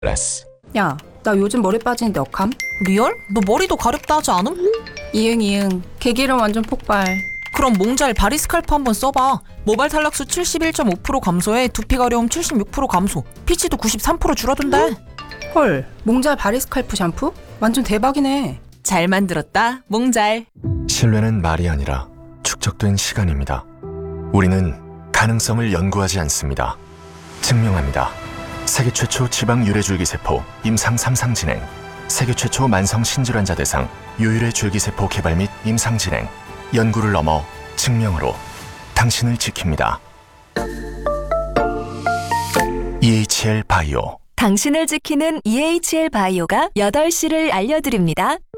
레스. 야, 나 요즘 머리 빠지는데 억함? 리얼? 너 머리도 가렵다 하지 않음? 이응. 개기름 완전 폭발. 그럼 몽잘 바리스칼프 한번 써봐. 모발 탈락수 71.5% 감소에 두피 가려움 76% 감소, 피치도 93% 줄어든대. 헐, 몽잘 바리스칼프 샴푸? 완전 대박이네. 잘 만들었다, 몽잘. 신뢰는 말이 아니라 축적된 시간입니다. 우리는 가능성을 연구하지 않습니다. 증명합니다. 세계 최초 지방 유래 줄기세포 임상 3상 진행, 세계 최초 만성 신질환자 대상 유일의 줄기세포 개발 및 임상 진행, 연구를 넘어 증명으로 당신을 지킵니다. EHL 바이오. 당신을 지키는 EHL 바이오가 8시를 알려드립니다.